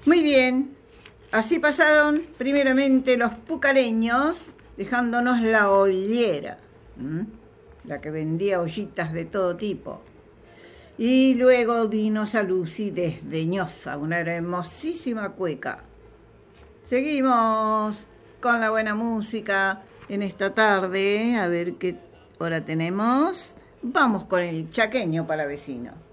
Muy bien, así pasaron primeramente los pucaleños, dejándonos la ollera, la que vendía ollitas de todo tipo. Y luego dinos a Lucy desdeñosa, una hermosísima cueca. Seguimos con la buena música en esta tarde, a ver qué hora tenemos. Vamos con el chaqueño para vecino.